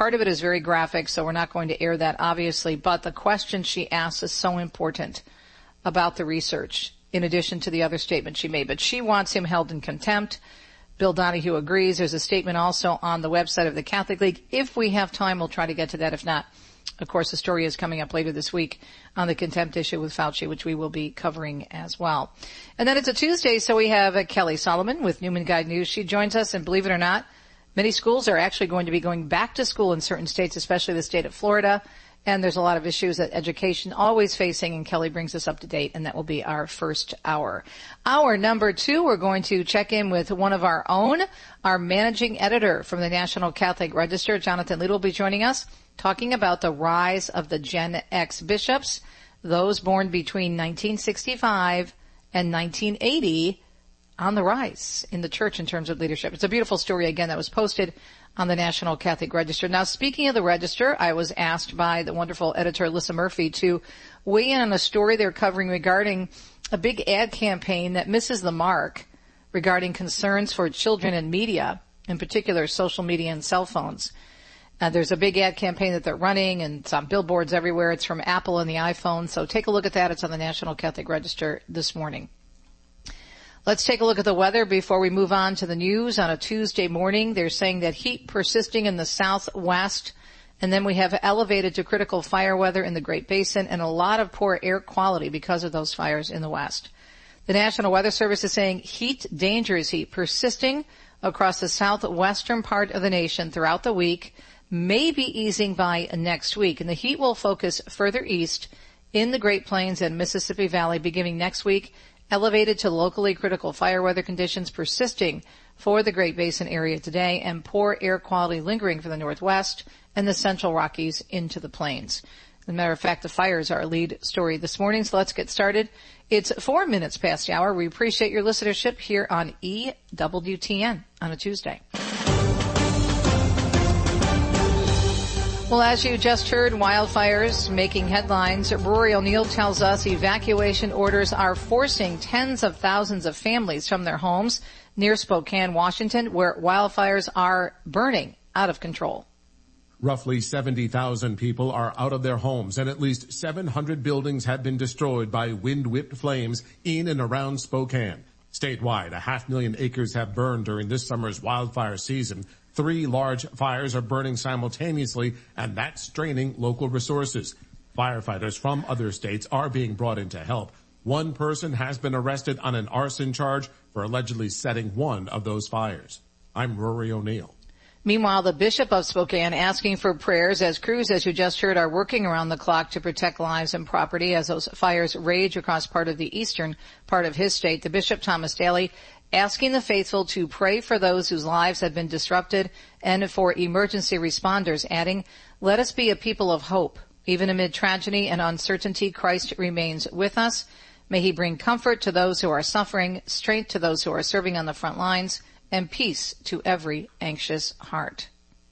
Part of it is very graphic, so we're not going to air that, obviously, but the question she asks is so important about the research, in addition to the other statement she made. But she wants him held in contempt. Bill Donahue agrees. There's a statement also on the website of the Catholic League. If we have time, we'll try to get to that. If not, of course, the story is coming up later this week on the contempt issue with Fauci, which we will be covering as well. And then it's a Tuesday, so we have Kelly Solomon with Newman Guide News. She joins us, and believe it or not, many schools are actually going to be going back to school in certain states, especially the state of Florida. And there's a lot of issues that education always facing, and Kelly brings us up to date, and that will be our first hour. Hour number 2, we're going to check in with one of our own, our managing editor from the National Catholic Register, Jonathan Lied, will be joining us, talking about the rise of the Gen X bishops, those born between 1965 and 1980, on the rise in the church in terms of leadership. It's a beautiful story, again, that was posted on the National Catholic Register. Now, speaking of the Register, I was asked by the wonderful editor Alyssa Murphy to weigh in on a story they're covering regarding a big ad campaign that misses the mark regarding concerns for children and media, in particular social media and cell phones. There's a big ad campaign that they're running, and it's on billboards everywhere. It's from Apple and the iPhone. So take a look at that. It's on the National Catholic Register this morning. Let's take a look at the weather before we move on to the news. On a Tuesday morning, they're saying that heat persisting in the southwest, and then we have elevated to critical fire weather in the Great Basin and a lot of poor air quality because of those fires in the west. The National Weather Service is saying dangerous heat persisting across the southwestern part of the nation throughout the week, may be easing by next week. And the heat will focus further east in the Great Plains and Mississippi Valley beginning next week, elevated to locally critical fire weather conditions persisting for the Great Basin area today, and poor air quality lingering for the Northwest and the Central Rockies into the Plains. As a matter of fact, the fires are our lead story this morning, so let's get started. It's 4 minutes past the hour. We appreciate your listenership here on EWTN on a Tuesday. Well, as you just heard, wildfires making headlines. Rory O'Neill tells us evacuation orders are forcing tens of thousands of families from their homes near Spokane, Washington, where wildfires are burning out of control. Roughly 70,000 people are out of their homes, and at least 700 buildings have been destroyed by wind-whipped flames in and around Spokane. Statewide, 500,000 acres have burned during this summer's wildfire season. 3 large fires are burning simultaneously, and that's straining local resources. Firefighters from other states are being brought in to help. One person has been arrested on an arson charge for allegedly setting one of those fires. I'm Rory O'Neill. Meanwhile, the Bishop of Spokane asking for prayers as crews, as you just heard, are working around the clock to protect lives and property as those fires rage across part of the eastern part of his state. The Bishop, Thomas Daly, asking the faithful to pray for those whose lives have been disrupted and for emergency responders, adding, "Let us be a people of hope. Even amid tragedy and uncertainty, Christ remains with us. May he bring comfort to those who are suffering, strength to those who are serving on the front lines, and peace to every anxious heart."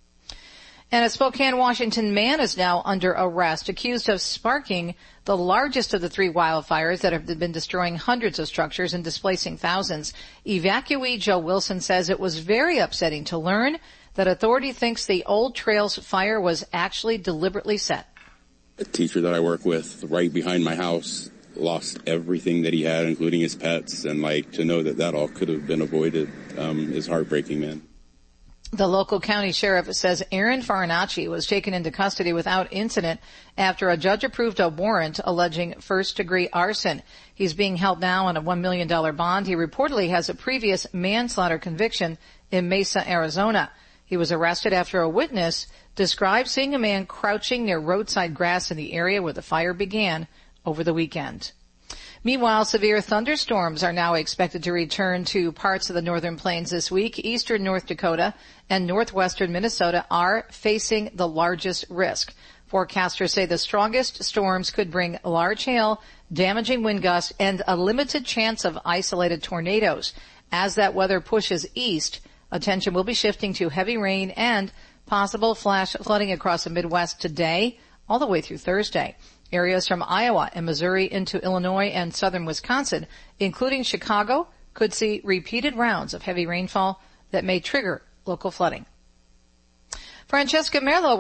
And a Spokane, Washington man is now under arrest, accused of sparking the largest of the 3 wildfires that have been destroying hundreds of structures and displacing thousands. Evacuee Joe Wilson says it was very upsetting to learn that authority thinks the Old Trails fire was actually deliberately set. A teacher that I work with right behind my house lost everything that he had, including his pets, and to know that all could have been avoided is heartbreaking, man. The local county sheriff says Aaron Farinacci was taken into custody without incident after a judge approved a warrant alleging first-degree arson. He's being held now on a $1 million bond. He reportedly has a previous manslaughter conviction in Mesa, Arizona. He was arrested after a witness described seeing a man crouching near roadside grass in the area where the fire began over the weekend. Meanwhile, severe thunderstorms are now expected to return to parts of the northern plains this week. Eastern North Dakota and northwestern Minnesota are facing the largest risk. Forecasters say the strongest storms could bring large hail, damaging wind gusts, and a limited chance of isolated tornadoes. As that weather pushes east, attention will be shifting to heavy rain and possible flash flooding across the Midwest today, all the way through Thursday. Areas from Iowa and Missouri into Illinois and southern Wisconsin, including Chicago, could see repeated rounds of heavy rainfall that may trigger local flooding. Francesca Merlo